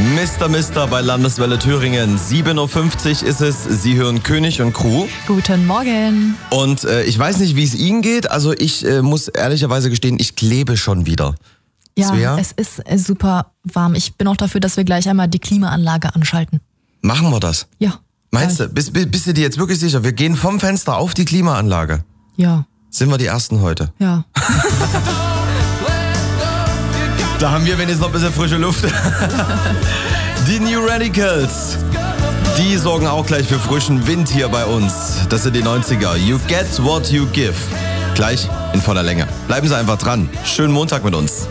Mister bei Landeswelle Thüringen. 7.50 Uhr ist es. Sie hören König und Crew. Guten Morgen. Und ich weiß nicht, wie es Ihnen geht. Also ich muss ehrlicherweise gestehen, ich klebe schon wieder. Ja, Svea? Es ist super warm. Ich bin auch dafür, dass wir gleich einmal die Klimaanlage anschalten. Machen wir das? Ja. Meinst du, bist du dir jetzt wirklich sicher? Wir gehen vom Fenster auf die Klimaanlage. Ja. Sind wir die Ersten heute? Ja. Da haben wir wenigstens noch ein bisschen frische Luft. Die New Radicals, die sorgen auch gleich für frischen Wind hier bei uns. Das sind die 90er. You get what you give. Gleich in voller Länge. Bleiben Sie einfach dran. Schönen Montag mit uns.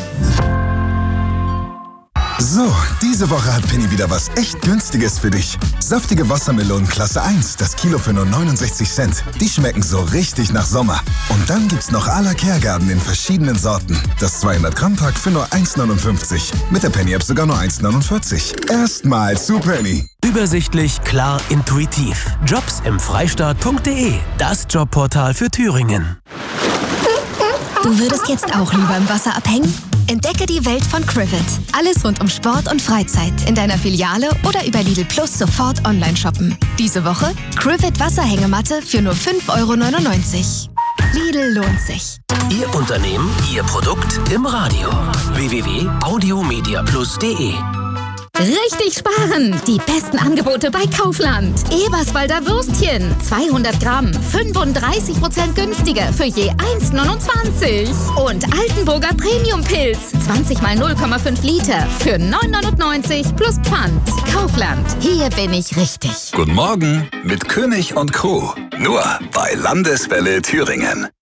So, diese Woche hat Penny wieder was echt Günstiges für dich. Saftige Wassermelonen Klasse 1, das Kilo für nur 69 Cent. Die schmecken so richtig nach Sommer. Und dann gibt's noch à la Kehrgarten in verschiedenen Sorten. Das 200-Gramm-Pack für nur 1,59. Mit der Penny-App sogar nur 1,49. Erstmal zu Penny. Übersichtlich, klar, intuitiv. Jobs im Freistaat.de, das Jobportal für Thüringen. Du würdest jetzt auch lieber im Wasser abhängen? Entdecke die Welt von Crivet. Alles rund um Sport und Freizeit in deiner Filiale oder über Lidl Plus sofort online shoppen. Diese Woche Crivet Wasserhängematte für nur 5,99 €. Lidl lohnt sich. Ihr Unternehmen, Ihr Produkt im Radio. www.audiomediaplus.de. Richtig sparen! Die besten Angebote bei Kaufland. Eberswalder Würstchen, 200 Gramm, 35% günstiger für je 1,29. Und Altenburger Premium-Pilz, 20 mal 0,5 Liter für 9,99 plus Pfand. Kaufland, hier bin ich richtig. Guten Morgen mit König und Crew. Nur bei Landeswelle Thüringen.